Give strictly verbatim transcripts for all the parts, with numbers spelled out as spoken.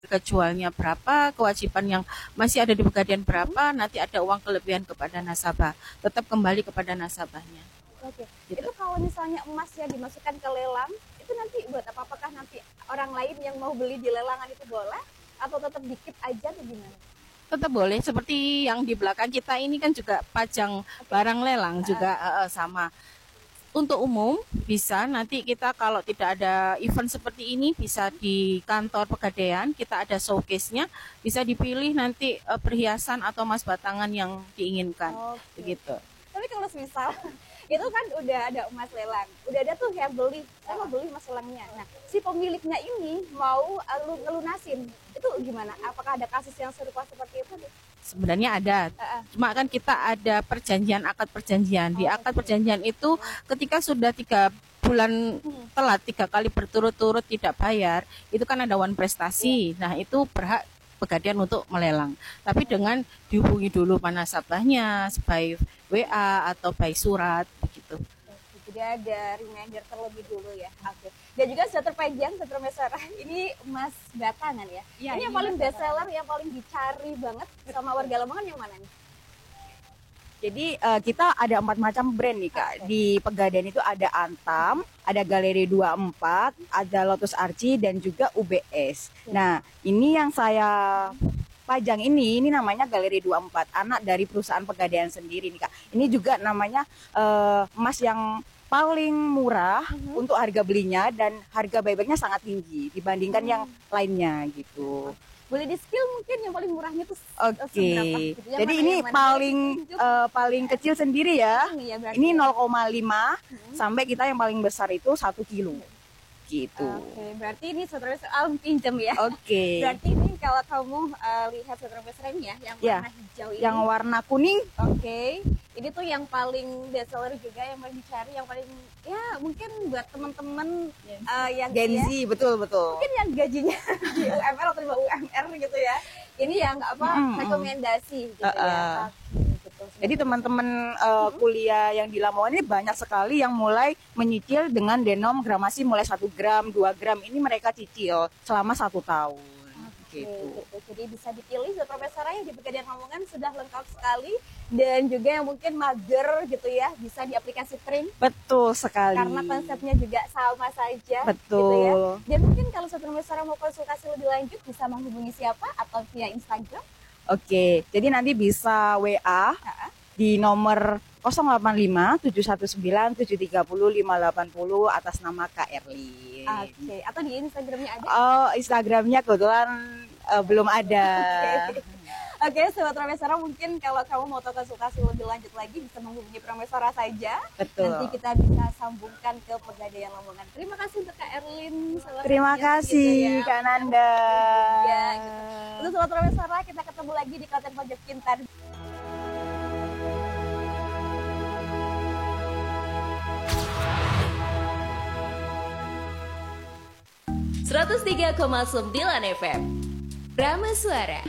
harga jualnya berapa, kewajiban yang masih ada di Pegadaian berapa, nanti ada uang kelebihan kepada nasabah, tetap kembali kepada nasabahnya. Oke, Gitu. itu kalau misalnya emas ya dimasukkan ke lelang, itu nanti buat apa? Apakah nanti orang lain yang mau beli di lelangan itu boleh? Atau tetap dikit aja atau gimana? Tetap boleh, seperti yang di belakang kita ini kan juga pajang barang lelang juga eh, sama. Untuk umum bisa nanti kita kalau tidak ada event seperti ini bisa di kantor Pegadaian kita ada showcase-nya, bisa dipilih nanti eh, perhiasan atau emas batangan yang diinginkan. Oke. Begitu. Tapi kalau misal itu kan udah ada emas lelang, udah ada tuh yang beli, saya mau beli emas lelangnya. Nah, si pemiliknya ini mau uh, lu- ngelunasin, itu gimana? Apakah ada kasus yang serupa seperti itu? Sebenarnya ada, Uh-uh. cuma kan kita ada perjanjian, akad perjanjian. Di Oh, akad oke. perjanjian itu ketika sudah tiga bulan Hmm. telat, tiga kali berturut-turut tidak bayar, itu kan ada wan prestasi. Nah itu berhak Pegadaian untuk melelang. Tapi dengan dihubungi dulu mana nasabahnya, by W A atau by surat, begitu. Oke, jadi ada reminder terlebih dulu ya. Oke. Dan juga sudah terpanjang, Setro Mesara, ini emas batangan ya. Ya, ini yang ini paling emas best seller, yang paling dicari banget sama warga Lamongan yang mana nih? Jadi uh, kita ada empat macam brand nih Kak. Oke. Di Pegadaian itu ada Antam, ada Galeri dua puluh empat, ada Lotus Archie dan juga U B S. Nah, ini yang saya pajang ini, ini namanya Galeri dua puluh empat, anak dari perusahaan Pegadaian sendiri nih Kak. Ini juga namanya uh, emas yang paling murah untuk harga belinya dan harga buybacknya sangat tinggi dibandingkan yang lainnya gitu. Boleh di skill mungkin yang paling murahnya tuh Oke, seberapa gitu. Yang jadi mana, ini yang mana? paling Tunjuk. eh, paling kecil sendiri ya. Ini ya berarti Ini ya. nol koma lima sampai kita yang paling besar itu satu kilo. Gitu. Oke, berarti ini Setro Mesara Alam pinjam ya. Oke. Berarti ini kalau kamu uh, lihat Setro Mesara ini ya, yang Ya, warna hijau ini. Yang warna kuning, Oke, ini tuh yang paling best seller juga, yang paling dicari, yang paling ya mungkin buat teman-teman uh, yang Gen ya, Z, betul betul. mungkin yang gajinya di U M R atau di bawah U M R gitu ya. Ini yang apa Mm-mm. rekomendasi gitu Uh-uh. ya. Oke, gitu. Jadi teman-teman eh, kuliah yang di Lamongan ini banyak sekali yang mulai menyicil dengan denom gramasi mulai satu gram, dua gram. Ini mereka cicil selama satu tahun. Oke, Gitu. gitu. Jadi bisa dipilih Setro Mesara yang di Pegadaian Lamongan sudah lengkap sekali, dan juga yang mungkin mager gitu ya bisa di aplikasi Tring Betul sekali. karena konsepnya juga sama saja. Betul. Gitu ya. Dan mungkin kalau Setro Mesara mau konsultasi lebih lanjut bisa menghubungi siapa atau via Instagram? Oke, jadi nanti bisa W A di nomor nol delapan lima tujuh satu sembilan tujuh tiga nol lima delapan nol atas nama Kak Erlin. Oke, atau di Instagramnya ada? Oh, Instagramnya kebetulan eh, belum ada. Oke, Sobat Prameswara, mungkin kalau kamu mau tahu konsultasi lebih lanjut lagi bisa menghubungi Prameswara saja. Betul. Nanti kita bisa sambungkan ke Pegadaian Lamongan. Terima kasih untuk Kak Erlin. salah Terima satunya kasih gitu ya. Kak Nanda. Ya, gitu. Untuk Sobat Prameswara, kita ketemu lagi di konten Pajak Pintar. seratus tiga koma sembilan F M Rama Suara.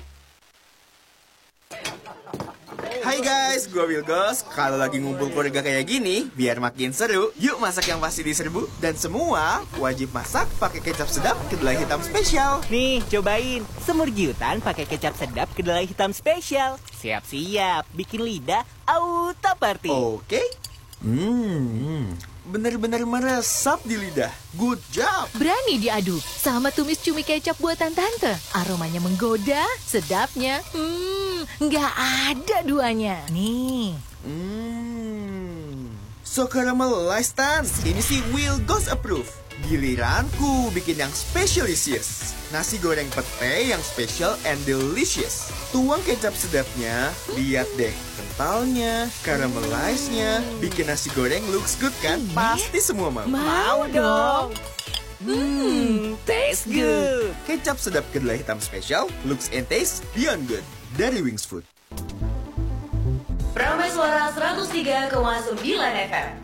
Hai guys, gue Wilgos. Kalau lagi ngumpul keluarga kayak gini, biar makin seru, yuk masak yang pasti diserbu. Dan semua wajib masak pakai kecap sedap kedelai hitam spesial. Nih, cobain semur giutan pakai kecap sedap kedelai hitam spesial. Siap-siap, bikin lidah auto party. Oke. Hmm, bener-bener meresap di lidah. Good job. Berani diadu sama tumis cumi kecap buatan tante. Aromanya menggoda, sedapnya, hmm, nggak ada duanya. Nih, Hmm, so caramelized Tan. Ini sih Wilgos approve. Giliranku bikin yang specialisius. Nasi goreng pete yang special and delicious. Tuang kecap sedapnya, lihat deh kentalnya, caramelized-nya. Bikin nasi goreng looks good kan? Pasti semua mau. Mau dong. hmm, taste good. Kecap sedap kedelai hitam spesial, looks and taste beyond good. Dari Wings Food. Prameswara seratus tiga koma sembilan F M.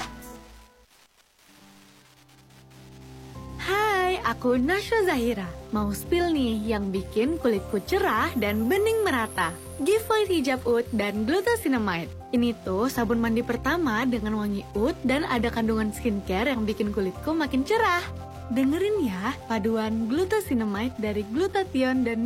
Hai, aku Nasya Zahira. Mau spill nih yang bikin kulitku cerah dan bening merata. Giveaway hijab oud dan glucosinamide. Ini tuh sabun mandi pertama dengan wangi oud dan ada kandungan skincare yang bikin kulitku makin cerah. Dengerin ya paduan glucosinamide dari glutathione dan